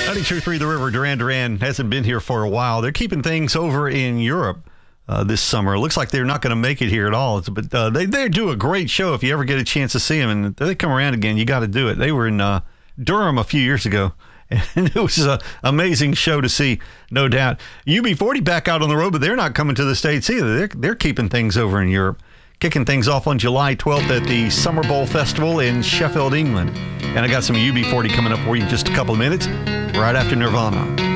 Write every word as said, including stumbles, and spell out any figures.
ninety-two point three The River, Duran Duran hasn't been here for a while. They're keeping things over in Europe uh, this summer. It looks like they're not going to make it here at all. It's, but uh, they, they do a great show if you ever get a chance to see them. And if they come around again, you got to do it. They were in uh, Durham a few years ago. And it was an amazing show to see, no doubt. U B forty back out on the road, but they're not coming to the States either. They're, they're keeping things over in Europe. Kicking things off on July twelfth at the Summer Bowl Festival in Sheffield, England. And I got some U B forty coming up for you in just a couple of minutes, right after Nirvana.